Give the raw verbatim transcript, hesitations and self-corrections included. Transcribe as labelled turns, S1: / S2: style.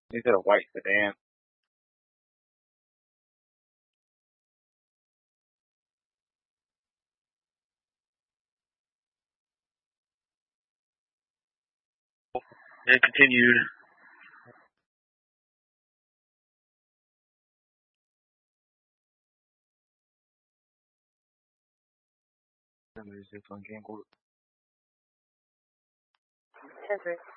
S1: Is it a white sedan? And continued. Music on Game Boy.
S2: Henry.